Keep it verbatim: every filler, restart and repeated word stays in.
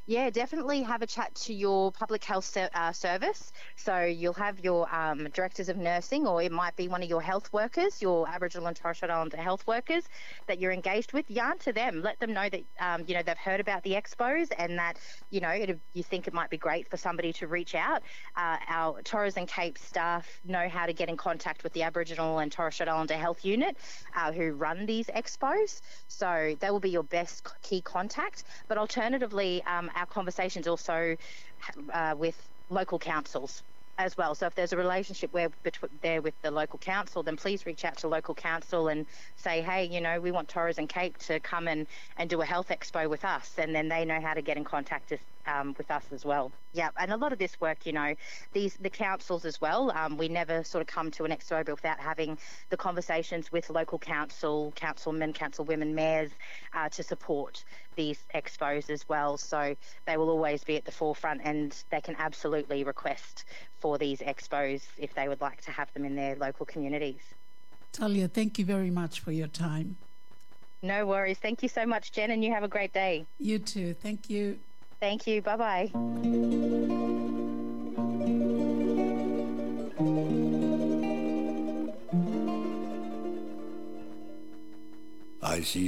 Yeah, definitely have a chat to your public health ser- uh, service. So you'll have your um, directors of nursing, or it might be one of your health workers, your Aboriginal and Torres Strait Islander health workers that you're engaged with. Yarn to them. Let them know that um, you know they've heard about the expos and that you know it, you think it might be great for somebody to reach out. Uh, our Torres and Cape staff know how to get in contact with the Aboriginal and Torres Strait Islander health unit uh, who run these expos. So they will be your best key contact. But alternatively, um, our conversations also uh, with local councils as well. So if there's a relationship where between there with the local council, then please reach out to local council and say, hey, you know, we want Torres and Cape to come and, and do a health expo with us, and then they know how to get in contact with, um, with us as well. Yeah, and a lot of this work, you know, these the councils as well. Um, we never sort of come to an expo without having the conversations with local council, councilmen, councilwomen, mayors uh, to support these expos as well. So they will always be at the forefront, and they can absolutely request for these expos if they would like to have them in their local communities. Talia, thank you very much for your time. No worries. Thank you so much, Jen, and you have a great day. You too. Thank you. Thank you. Bye-bye. I see